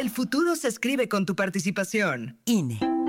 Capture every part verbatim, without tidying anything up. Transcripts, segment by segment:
El futuro se escribe con tu participación. I N E.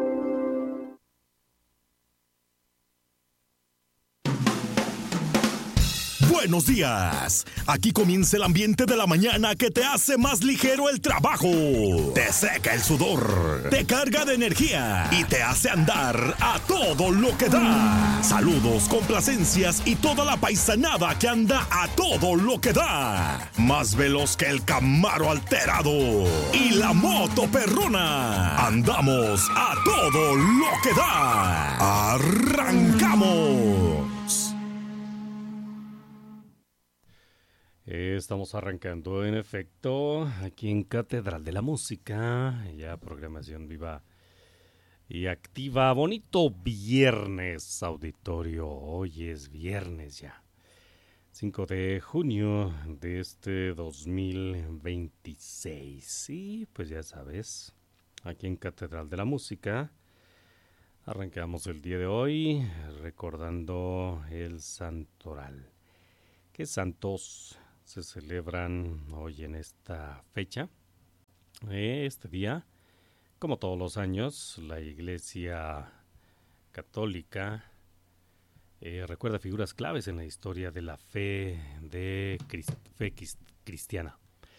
Buenos días. Aquí comienza el ambiente de la mañana que te hace más ligero el trabajo. Te seca el sudor, te carga de energía y te hace andar a todo lo que da. Saludos, complacencias y toda la paisanada que anda a todo lo que da. Más veloz que el Camaro alterado y la moto perrona. Andamos a todo lo que da. ¡Arrancamos! Estamos arrancando, en efecto, aquí en Catedral de la Música, ya programación viva y activa. Bonito viernes, auditorio. Hoy es viernes ya, cinco de junio de este dos mil veintiséis. Y pues ya sabes, aquí en Catedral de la Música arrancamos el día de hoy recordando el santoral. ¿Qué santos se celebran hoy en esta fecha? Este día, como todos los años, la Iglesia Católica eh, recuerda figuras claves en la historia de la fe de crist- fe cristiana.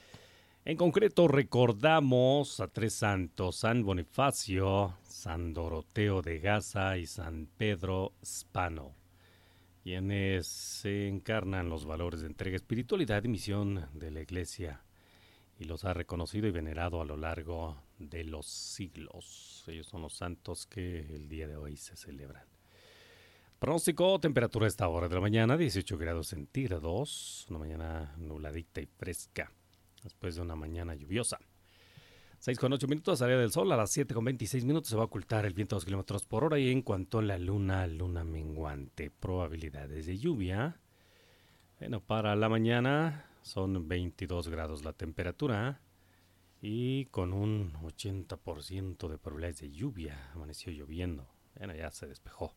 En concreto, recordamos a tres santos: San Bonifacio, San Doroteo de Gaza y San Pedro Spano, quienes se encarnan los valores de entrega, espiritualidad y misión de la Iglesia, y los ha reconocido y venerado a lo largo de los siglos. Ellos son los santos que el día de hoy se celebran. Pronóstico: temperatura a esta hora de la mañana, dieciocho grados centígrados, una mañana nubladita y fresca, después de una mañana lluviosa. seis con ocho minutos, salida del sol. A las siete con veintiséis minutos se va a ocultar el viento a dos kilómetros por hora. Y en cuanto a la luna, luna menguante, probabilidades de lluvia. Bueno, para la mañana son veintidós grados la temperatura y con un ochenta por ciento de probabilidades de lluvia. Amaneció lloviendo. Bueno, ya se despejó.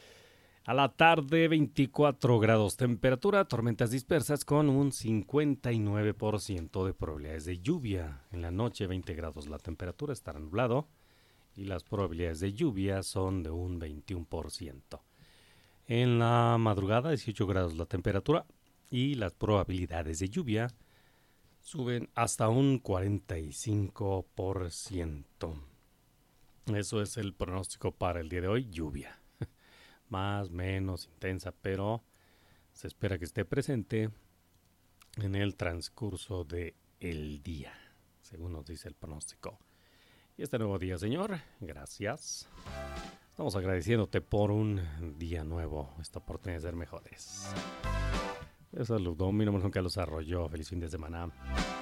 A la tarde, veinticuatro grados temperatura, tormentas dispersas con un cincuenta y nueve por ciento de probabilidades de lluvia. En la noche, veinte grados la temperatura, estará nublado y las probabilidades de lluvia son de un veintiuno por ciento. En la madrugada, dieciocho grados la temperatura y las probabilidades de lluvia suben hasta un cuarenta y cinco por ciento. Eso es el pronóstico para el día de hoy: lluvia. Más, menos intensa, pero se espera que esté presente en el transcurso del día, según nos dice el pronóstico. Y este nuevo día, Señor, gracias. Estamos agradeciéndote por un día nuevo, esta oportunidad de ser mejores. Les saludó, mi nombre es Juan Carlos Arroyo. Feliz fin de semana.